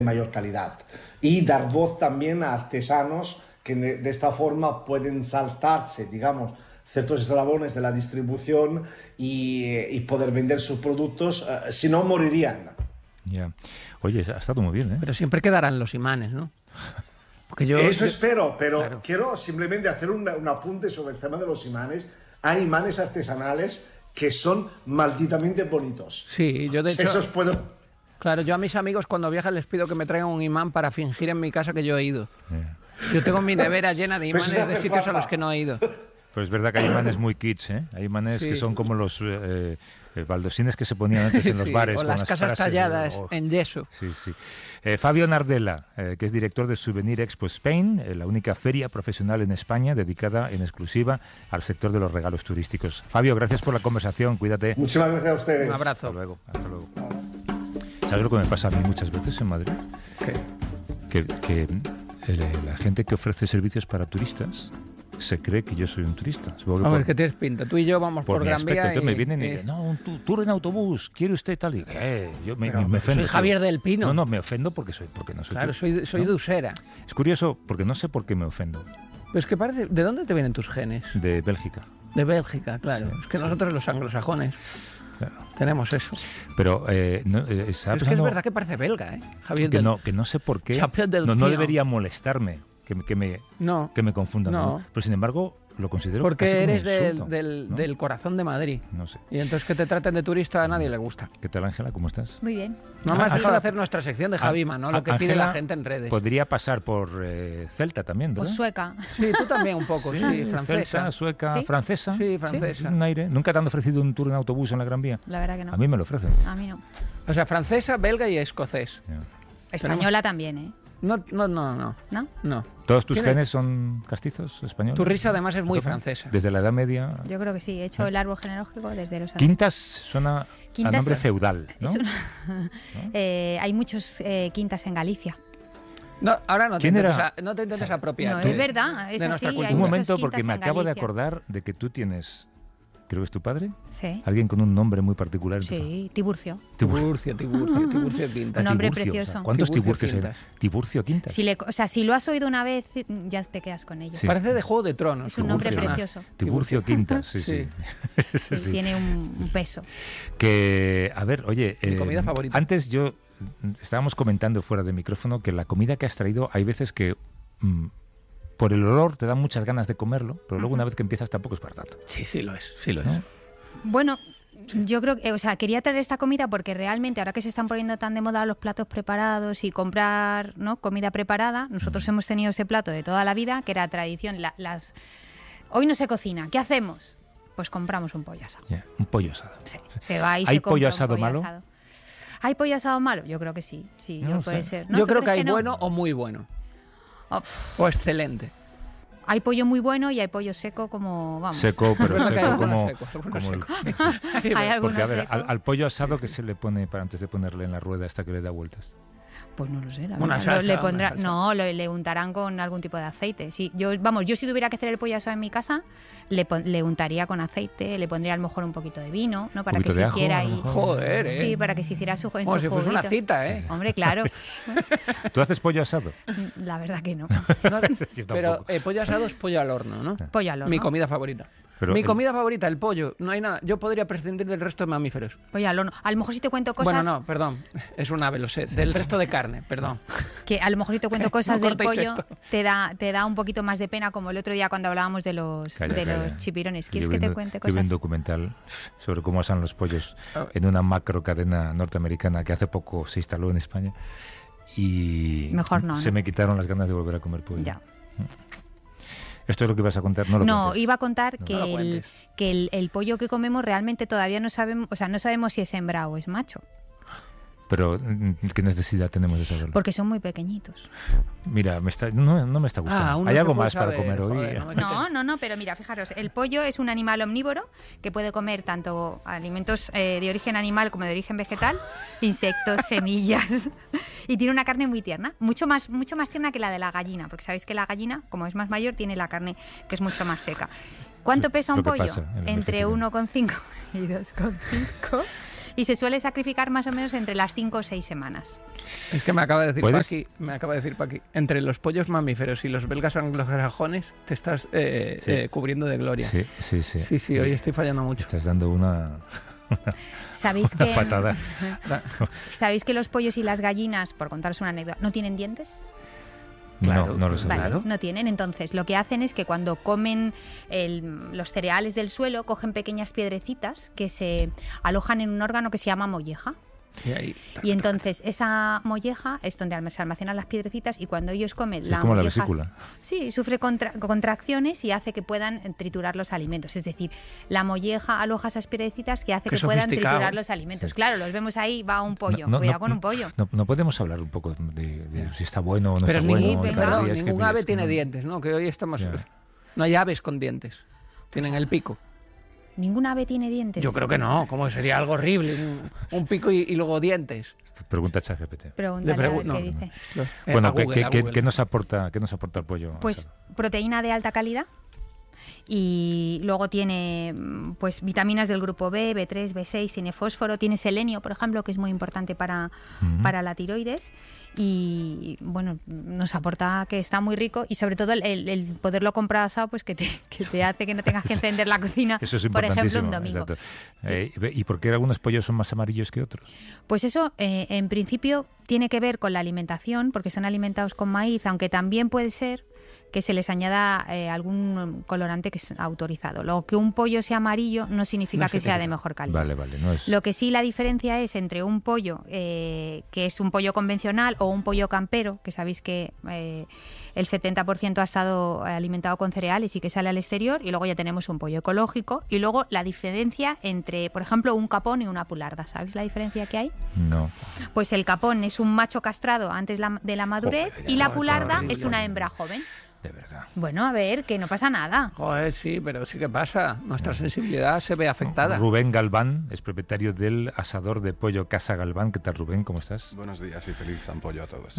mayor calidad y dar voz también a artesanos que de esta forma pueden saltarse, digamos, ciertos eslabones de la distribución y poder vender sus productos, si no morirían. Ya. Oye, ha estado muy bien, ¿eh? Pero siempre quedarán los imanes, ¿no? Porque Eso espero, pero claro. quiero simplemente hacer un apunte sobre el tema de los imanes. Hay imanes artesanales que son malditamente bonitos. Sí, yo de hecho... Esos puedo... Claro, yo a mis amigos cuando viajan les pido que me traigan un imán para fingir en mi casa que yo he ido. Yeah. Yo tengo mi nevera llena de Pues imanes de sitios a los que no he ido. Pues es verdad que hay imanes muy kitsch, ¿eh? Hay imanes que son como los baldosines que se ponían antes en los bares. O con las casas frases, talladas en yeso. Sí, sí. Fabio Nardella, que es director de Souvenir Expo Spain, la única feria profesional en España dedicada en exclusiva al sector de los regalos turísticos. Fabio, gracias por la conversación, cuídate. Muchísimas gracias a ustedes. Un abrazo. Hasta luego, hasta luego. ¿Sabes lo que me pasa a mí muchas veces en Madrid? ¿Qué? Que la gente que ofrece servicios para turistas se cree que yo soy un turista. A ver, ¿qué tienes pinta? Tú y yo vamos por Gran Vía Entonces me vienen y dicen, no, un tour en autobús, ¿quiere usted tal? Y yo me ofendo. Soy Javier del Pino. No, me ofendo porque no soy Claro, soy ¿no? de Usera. Es curioso, porque no sé por qué me ofendo. Pero es que parece... ¿De dónde te vienen tus genes? De Bélgica. De Bélgica, claro. Sí, es que nosotros los anglosajones tenemos eso. Pero es que es verdad que parece belga, ¿eh? Javier que no sé por qué. No debería molestarme que me confundan. No. Pero sin embargo, lo considero porque casi eres como un insulto, ¿no? del corazón de Madrid. No sé. Y entonces que te traten de turista a nadie le gusta. ¿Qué tal, Ángela? ¿Cómo estás? Muy bien. No me has dejado de hacer nuestra sección de Javima, ¿no? Lo que pide la gente en redes. Podría pasar por celta también, ¿verdad? Pues sueca. Sí, tú también un poco, sí, francesa. Celta, sueca, ¿Sí? francesa. Sí, francesa. Un aire. ¿Nunca te han ofrecido un tour en autobús en la Gran Vía? La verdad que no. A mí me lo ofrecen. A mí no. O sea, francesa, belga y escocés. Ya. Española también, ¿eh? No. ¿No? ¿Todos tus genes son castizos españoles? Tu risa además es muy francesa. Desde la Edad Media. Yo creo que sí. He hecho el árbol genealógico desde los años. Quintas suena a nombre feudal, ¿no? Hay muchos quintas en Galicia. No, ahora no te intentes apropiar. No, es verdad. Es de así. nuestra cultura. Hay Un muchos momento, quintas porque me en acabo de Galicia. acordar de que tú tienes, creo que es tu padre, Sí. alguien con un nombre muy particular. en tu Sí, Tiburcio. Tiburcio Quintas. Un nombre Tiburcio, precioso. o sea, ¿cuántos Tiburcio Tiburcios hay? Quintas. Tiburcio Quintas. Si lo has oído una vez, ya te quedas con ello. Sí. Parece de Juego de Tronos. Es un nombre Tiburcio. precioso. Tiburcio Quintas, sí. Sí. Sí. Tiene un peso. Que, a ver, oye, Mi comida favorita. Antes estábamos comentando fuera de micrófono que la comida que has traído hay veces que por el olor te dan muchas ganas de comerlo, pero luego una vez que empiezas tampoco es para tanto. Sí lo es. Sí lo es. ¿No? Bueno, yo creo que, quería traer esta comida porque realmente ahora que se están poniendo tan de moda los platos preparados y comprar, ¿no?, comida preparada, nosotros hemos tenido ese plato de toda la vida que era tradición. Hoy no se cocina, ¿qué hacemos? Pues compramos un pollo asado. Yeah, un pollo asado. Sí, se va y ¿Hay se compra pollo un asado malo? asado. ¿Hay pollo asado malo? Yo creo que sí. Sí, No puede sé. ser. ¿No? Yo ¿Tú creo que crees hay no? bueno o muy bueno. Oh, O excelente. hay pollo muy bueno y hay pollo seco como, vamos. Seco, pero Bueno, que hay seco algunos como secos, el... Hay algunos Porque, a ver, secos. al pollo asado, ¿qué se le pone para antes de ponerle en la rueda hasta que le da vueltas? Pues no lo sé, la Una verdad. salsa, Le pondrá, una salsa. no, le untarán con algún tipo de aceite. Sí, yo si tuviera que hacer el pollo asado en mi casa, le untaría con aceite, le pondría a lo mejor un poquito de vino, ¿no? Para que poquito se de ajo, hiciera a lo ahí. mejor. Joder, Sí, para que se hiciera su en Como su si fuese una juguito. cita, ¿eh? Hombre, claro. ¿Tú haces pollo asado? La verdad que no. No, Yo pero tampoco. pollo asado es pollo al horno, ¿no? Pollo al horno. Mi comida favorita. Pero Mi comida favorita, el pollo. No hay nada. Yo podría prescindir del resto de mamíferos. Pollo al horno. A lo mejor si te cuento cosas. Bueno, no, perdón. Es un ave, lo sé. Del resto de carne, perdón. Que a lo mejor si te cuento cosas No del cortéis pollo, esto. te da un poquito más de pena, como el otro día cuando hablábamos de los Calla. chipirones. Yo ¿Quieres vi que te un- cuente yo vi un cosas? documental sobre cómo asan los pollos Ah. en una macro cadena norteamericana que hace poco se instaló en España y Mejor no, se ¿no? me quitaron las ganas de volver a comer pollo. Ya. ¿Esto es lo que ibas a contar? No lo No, cuentes. iba a contar No. que, No lo cuentes. el pollo que comemos realmente todavía no sabemos, no sabemos si es hembra o es macho, Pero, ¿qué necesidad tenemos de saberlo? porque son muy pequeñitos. Mira, no me está gustando. uno ¿Hay se algo puede más para saber, comer hoy? joder, no me No, pero mira, fijaros, el pollo es un animal omnívoro que puede comer tanto alimentos de origen animal como de origen vegetal, insectos, semillas, y tiene una carne muy tierna, mucho más tierna que la de la gallina, porque sabéis que la gallina, como es más mayor, tiene la carne que es mucho más seca. ¿Cuánto pesa un Lo que pollo? pasa en el Entre envejecimiento. 1,5 y 2,5 Y se suele sacrificar más o menos entre las 5 o 6 semanas. Es que me acaba de decir ¿Puedes? Paqui, entre los pollos mamíferos y los belgas anglosajones te estás cubriendo de gloria. Sí, hoy estoy fallando mucho. Estás dando una ¿Sabéis que, patada. ¿Sabéis que los pollos y las gallinas, por contaros una anécdota, no tienen dientes? Claro, no lo sé. Vale, Claro. no tienen. Entonces, lo que hacen es que cuando comen los cereales del suelo, cogen pequeñas piedrecitas que se alojan en un órgano que se llama molleja. Y ahí, Y entonces esa molleja es donde se almacenan las piedrecitas y cuando ellos comen Es la como la molleja, vesícula. sí, sufre contracciones y hace que puedan triturar los alimentos. Es decir, la molleja aloja esas piedrecitas que hace Qué que puedan sofisticado. triturar los alimentos. Sí. Claro, los vemos ahí, va un pollo. Cuidado con un pollo. No podemos hablar un poco de si está bueno o no Pero está bueno. venga, cada día es que ningún ave pides, tiene ¿no? dientes, ¿no? Que hoy estamos... Ya. No hay aves con dientes. Tienen el pico. ¿Ningún ave tiene dientes? Yo creo que no. ¿Cómo sería algo horrible? Un pico y luego dientes. Pregunta a ChatGPT. Pregúntale a ver qué dice. Bueno, A Google, a Google. ¿qué nos aporta el pollo? Pues proteína de alta calidad y luego tiene pues vitaminas del grupo B, B3, B6, tiene fósforo, tiene selenio, por ejemplo, que es muy importante para la tiroides y bueno, nos aporta que está muy rico y sobre todo el poderlo comprar asado pues que te hace que no tengas que encender la cocina, Eso es por ejemplo, un importantísimo, domingo. exacto. ¿Y por qué algunos pollos son más amarillos que otros? Pues eso, en principio, tiene que ver con la alimentación, porque están alimentados con maíz, aunque también puede ser que se les añada algún colorante que es autorizado. Lo que un pollo sea amarillo no significa que sea de mejor calidad. Vale, no es... Lo que sí la diferencia es entre un pollo que es un pollo convencional o un pollo campero, que sabéis que el 70% ha estado alimentado con cereales y que sale al exterior, y luego ya tenemos un pollo ecológico, y luego la diferencia entre, por ejemplo, un capón y una pularda. ¿Sabéis la diferencia que hay? No. Pues el capón es un macho castrado antes de la madurez. Joder, Y la qué pularda horrible. es una hembra joven. De verdad. Bueno, a ver, que no pasa nada. Joder, sí, pero sí que pasa. Nuestra sensibilidad se ve afectada. Rubén Galván es propietario del asador de pollo Casa Galván. ¿Qué tal, Rubén? ¿Cómo estás? Buenos días y feliz San Pollo a todos.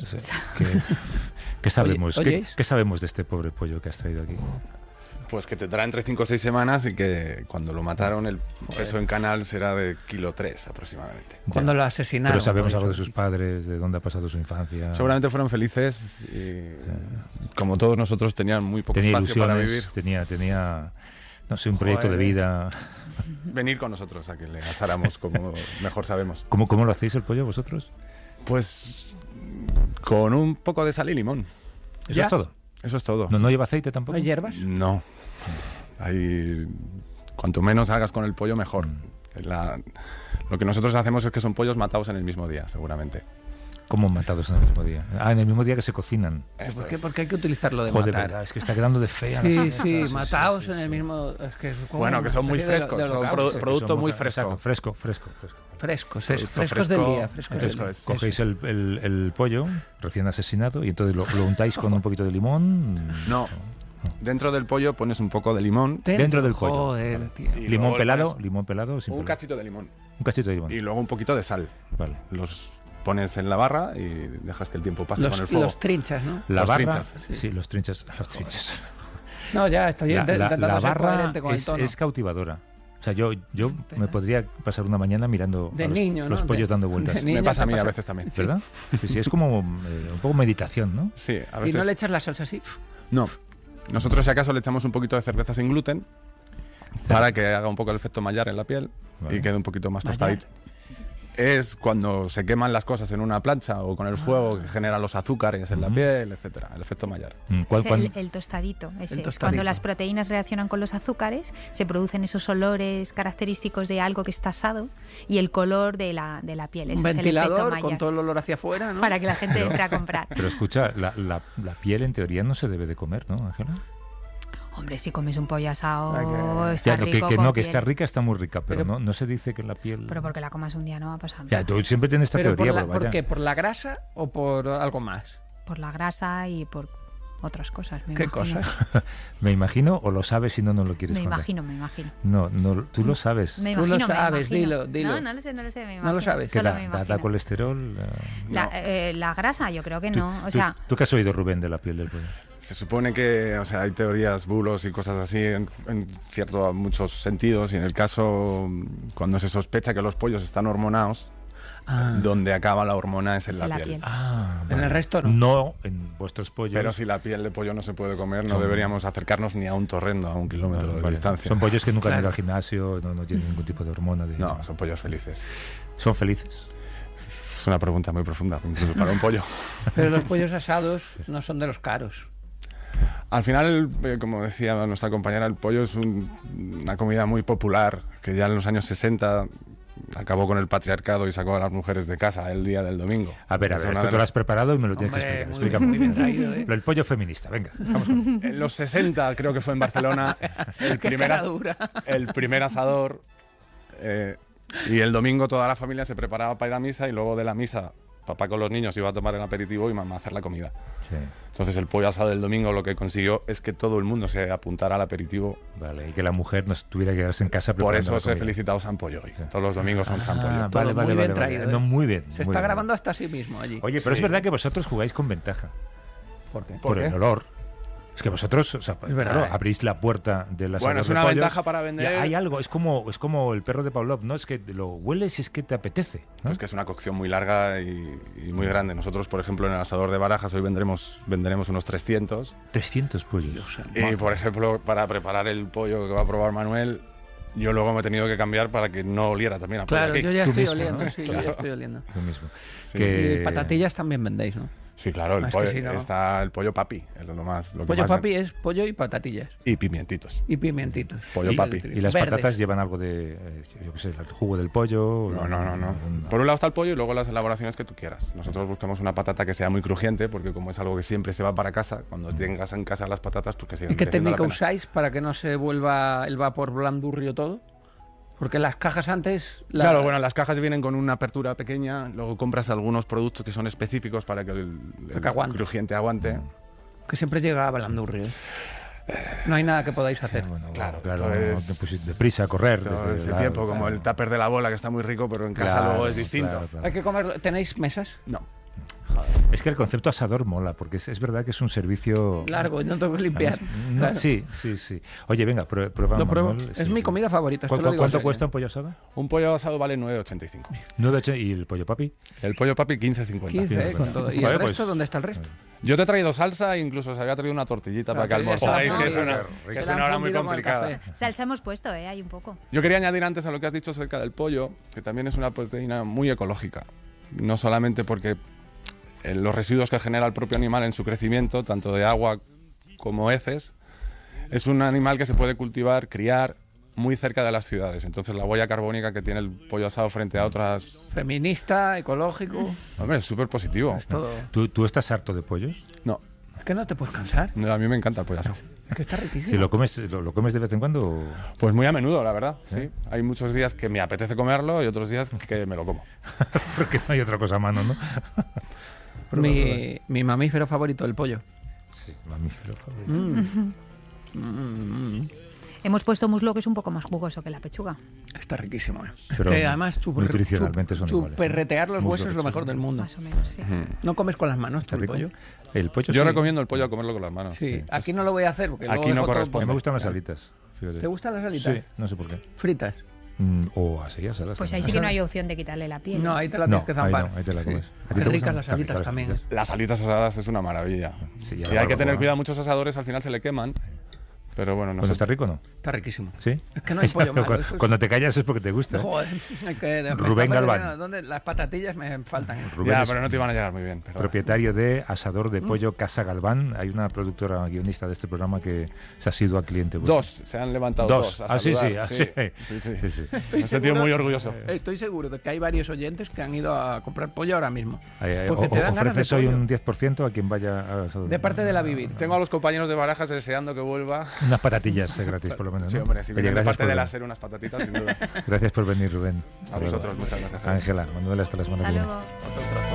¿Qué sabemos? Oye, ¿Qué sabemos de este pobre pollo que has traído aquí? Pues que tendrá entre 5 o 6 semanas y que cuando lo mataron el peso en canal será de 1,3 kilos aproximadamente. Cuando lo asesinaron. Pero sabemos por algo de eso. sus padres, de dónde ha pasado su infancia. Seguramente fueron felices y como todos nosotros tenían muy poco Tenía espacio para ilusiones, vivir. tenía no sé, un proyecto de vida. Venir con nosotros a que le asáramos como mejor sabemos. ¿Cómo lo hacéis el pollo vosotros? Pues con un poco de sal y limón. ¿Eso ¿Ya? es todo? Eso es todo. ¿No lleva aceite tampoco? ¿No hay hierbas? No. Ahí, cuanto menos hagas con el pollo, mejor. Lo que nosotros hacemos es que son pollos matados en el mismo día, seguramente. ¿Cómo matados en el mismo día? En el mismo día que se cocinan. Eso ¿Por qué? es. Porque hay que utilizarlo de Joder, matar. verdad, es que está quedando de fea. la Sí, cosa. sí, mataos en el mismo... Es que es como Bueno, que son muy una especie de- frescos, de son holocausto. producto Son muy exacto, fresco. fresco. Frescos, Producto frescos del fresco. día. Frescos Entonces, del día. es. Cogéis el pollo recién asesinado y entonces lo untáis con un poquito de limón. No. Dentro del pollo pones un poco de limón, Dentro del pollo. Joder, tío. Y Limón luego pelado, pones sin un pelar. cachito de limón Un cachito de limón. y luego un poquito de sal. Vale. Los pones en la barra y dejas que el tiempo pase con el fuego. Los trinchas, ¿no? La Los barra, trinchas. sí, los trinchas. Los trinchas. No, ya estoy La intentando ser barra coherente con el tono. es cautivadora. O sea, yo me podría pasar una mañana mirando De a niño, los ¿no? pollos dando vueltas. de niño Me pasa a te mí a pasa. veces también. ¿Verdad? Sí, es como un poco meditación, ¿no? Sí, a ¿Y veces. no le echas la salsa así? No. Nosotros, si acaso, le echamos un poquito de cerveza sin gluten para que haga un poco el efecto Maillard en la piel Vale. y quede un poquito más Maillard. tostadito. Es cuando se queman las cosas en una plancha o con el fuego que genera los azúcares en la piel, etcétera. El efecto Maillard. ¿Cuál, Es el tostadito. Ese es. tostadito. Cuando las proteínas reaccionan con los azúcares, se producen esos olores característicos de algo que está asado y el color de la piel. Eso Un es el efecto ventilador Maillard. con todo el olor hacia afuera, ¿no? Para que la gente entre a comprar. Pero escucha, la piel en teoría no se debe de comer, ¿no, Ángela? Hombre, si comes un pollo asado, Ay, está Ya, rico que con no, que piel. está rica, está muy rica, pero Pero- no se dice que la piel... Pero porque la comas un día no va a pasar Ya, nada. tú siempre tienes esta Pero teoría, ¿por pero vaya. qué? ¿Por la grasa o por algo más? Por la grasa y por otras cosas. Me ¿Qué imagino. cosas? Me imagino, o lo sabes y no lo quieres Me contar. me imagino. No, tú lo sabes. Me Tú lo imagino, me sabes, imagino. dilo. No lo sé, me imagino. No lo sabes. ¿Qué Solo da? me ¿Da imagino. colesterol? La grasa, yo creo que no. O sea, ¿Tú qué has oído, Rubén, de la piel del pollo? Se supone que, o sea, hay teorías, bulos y cosas así en muchos sentidos, y en el caso, cuando se sospecha que los pollos están hormonados, donde acaba la hormona es en la piel. En el resto no. No en vuestros pollos. Pero si la piel de pollo no se puede comer, no deberíamos acercarnos ni a un torrendo a 1 kilómetro de distancia. Son pollos que nunca han ido al gimnasio, no tienen ningún tipo de hormona. No, son pollos felices. ¿Son felices? Es una pregunta muy profunda, incluso para un pollo. Pero los pollos asados no son de los caros. Al final, como decía nuestra compañera, el pollo es una comida muy popular, que ya en los años 60 acabó con el patriarcado y sacó a las mujeres de casa el día del domingo. A ver, esto te lo has preparado y me lo tienes que explicar. Explícame muy bien traído, ¿eh? El pollo feminista, venga. Vamos en los 60, creo que fue en Barcelona, el primer asador, y el domingo toda la familia se preparaba para ir a misa, y luego de la misa papá con los niños iba a tomar el aperitivo y mamá a hacer la comida. Sí. Entonces el pollo asado del domingo lo que consiguió es que todo el mundo se apuntara al aperitivo. Vale, y que la mujer no tuviera que quedarse en casa preparando. Por eso os he felicitado San Pollo hoy. Sí. Todos los domingos son San Pollo. Vale, muy bien traído. No, muy bien. Se está grabando hasta sí mismo allí. Oye, pero es verdad que vosotros jugáis con ventaja. ¿Por qué? Por el olor. Es que vosotros, o sea, claro, abrís la puerta de la Bueno, es una ventaja para vender. Hay algo, es como el perro de Pavlov, ¿no? Es que lo hueles y es que te apetece, ¿no? Pues que es una cocción muy larga y muy grande. Nosotros, por ejemplo, en el asador de Barajas hoy venderemos unos 300. 300 pollos. Y, por ejemplo, para preparar el pollo que va a probar Manuel, yo luego me he tenido que cambiar para que no oliera también a pollo. Claro, aquí. Yo ya estoy oliendo, ¿no? sí, Claro. yo ya estoy oliendo. Tú mismo. Sí. Y patatillas también vendéis, ¿no? Sí, claro, está el pollo papi. Es pollo papi es pollo y patatillas. Y pimientitos. Pollo papi. ¿Y las verdes. patatas llevan algo de, yo qué sé, el jugo del pollo? No. Por un lado está el pollo y luego las elaboraciones que tú quieras. Nosotros buscamos una patata que sea muy crujiente, porque como es algo que siempre se va para casa, cuando tengas en casa las patatas, pues que sigan. ¿Y qué mereciendo la técnica pena. usáis para que no se vuelva el vapor blandurrio todo? Porque las cajas antes... Claro, bueno, las cajas vienen con una apertura pequeña, luego compras algunos productos que son específicos para que el crujiente aguante. Que siempre llega a blandurrio. No hay nada que podáis hacer. Claro, deprisa, correr. Ese tiempo, como el tupper de la bola, que está muy rico, pero en casa luego es distinto. Hay que comerlo. ¿Tenéis mesas? No. Joder. Es que el concepto asador mola, porque es verdad que es un servicio... largo, y no tengo que limpiar. Claro. Sí. Oye, venga, prueba. Lo pruebo. Manuel, es mi comida favorita. ¿Cuánto cuesta un pollo asado? Un pollo asado vale 9,85. 9,85. ¿Y el pollo papi? El pollo papi 15,50. 15, con todo. ¿Y vale, el resto? ¿Dónde está el resto? Yo te he traído salsa e incluso se había traído una tortillita para que almorzáis, que es una hora muy complicada. Salsa hemos puesto, hay un poco. Yo quería añadir antes a lo que has dicho acerca del pollo, que también es una proteína muy ecológica. No solamente porque los residuos que genera el propio animal en su crecimiento, tanto de agua como heces, es un animal que se puede cultivar, criar muy cerca de las ciudades. Entonces la huella carbónica que tiene el pollo asado frente a otras... Feminista, ecológico... Hombre, es súper positivo. Es todo. ¿Tú estás harto de pollos? No. ¿Es que no te puedes cansar? No, a mí me encanta el pollo asado. Es que está riquísimo. ¿Si lo comes de vez en cuando? ¿O? Pues muy a menudo, la verdad. ¿Sí? Hay muchos días que me apetece comerlo y otros días que me lo como. Porque no hay otra cosa a mano, ¿no? Mi mamífero favorito, el pollo. Sí, mamífero favorito. Hemos puesto muslo, que es un poco más jugoso que la pechuga. Está riquísimo. Pero que además nutricionalmente son iguales, chuperretear los muslo, huesos es lo mejor del mundo. Más o menos, sí. ¿No comes con las manos tú el pollo? El pollo Yo sí. recomiendo el pollo a comerlo con las manos. Sí, aquí no lo voy a hacer porque aquí no corresponde. Me gustan las alitas. Fíjate. ¿Te gustan las alitas? Sí, no sé por qué. ¿Fritas? O así, asadas. Pues ahí sí que no hay opción de quitarle la piel. No, ahí te la tienes que zampar. Ahí te la comes. Qué ricas las alitas también. Las alitas asadas es una maravilla. Sí, y hay que tener cuidado, muchos asadores al final se le queman. Pero bueno, no ¿Cuando sé. está rico o no? Está riquísimo. ¿Sí? Es que no hay pollo malo. Cuando te callas es porque te gusta. Joder, hay que... Rubén Galván. ¿Dónde? Las patatillas me faltan. Rubén Ya, es pero no te iban a llegar muy bien. Pero... propietario de Asador de Pollo Casa Galván. Hay una productora guionista de este programa que se ha sido a cliente. Dos, se han levantado dos. A sí. Me he sentido muy orgulloso. Estoy seguro de que hay varios oyentes que han ido a comprar pollo ahora mismo. Porque te dan ganas de ¿Ofreces hoy pollo. un 10% a quien vaya a Asador? De parte de la Vivir. Tengo a los compañeros de Barajas deseando que vuelva. Unas patatillas gratis, por lo menos, ¿no? Sí, hombre, si Oye, vienen de gracias parte por de la venir. SER unas patatitas, sin duda. Gracias por venir, Rubén. A vosotros, muchas gracias. Ángela, Manuel, hasta la semana Hasta que viene. luego. Otro trozo.